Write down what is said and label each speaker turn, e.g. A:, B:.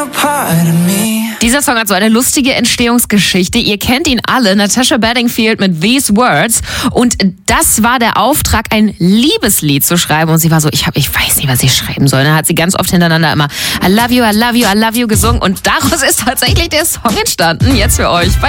A: Dieser Song hat so eine lustige Entstehungsgeschichte. Ihr kennt ihn alle, Natasha Bedingfield mit These Words. Und das war der Auftrag, ein Liebeslied zu schreiben. Und sie war so, ich weiß nicht, was ich schreiben soll. Dann hat sie ganz oft hintereinander immer I love you, I love you, I love you gesungen. Und daraus ist tatsächlich der Song entstanden. Jetzt für euch.